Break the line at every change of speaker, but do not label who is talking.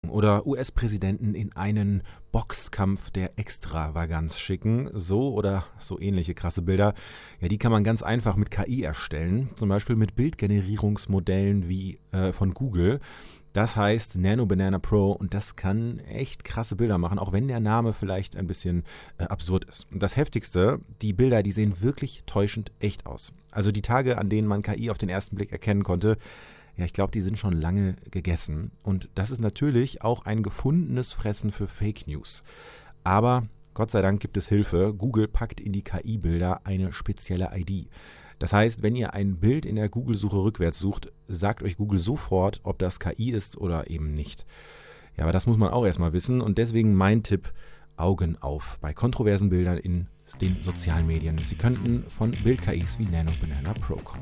Oder US-Präsidenten in einen Boxkampf der Extravaganz schicken. So oder so ähnliche krasse Bilder. Ja, die kann man ganz einfach mit KI erstellen. Zum Beispiel mit Bildgenerierungsmodellen wie von Google. Das heißt Nano Banana Pro und das kann echt krasse Bilder machen, auch wenn der Name vielleicht ein bisschen absurd ist. Und das Heftigste, die Bilder, die sehen wirklich täuschend echt aus. Also die Tage, an denen man KI auf den ersten Blick erkennen konnte, ja, ich glaube, die sind schon lange gegessen. Und das ist natürlich auch ein gefundenes Fressen für Fake News. Aber Gott sei Dank gibt es Hilfe. Google packt in die KI-Bilder eine spezielle ID. Das heißt, wenn ihr ein Bild in der Google-Suche rückwärts sucht, sagt euch Google sofort, ob das KI ist oder eben nicht. Ja, aber das muss man auch erstmal wissen. Und deswegen mein Tipp, Augen auf bei kontroversen Bildern in den sozialen Medien. Sie könnten von Bild-KIs wie Nano Banana Pro kommen.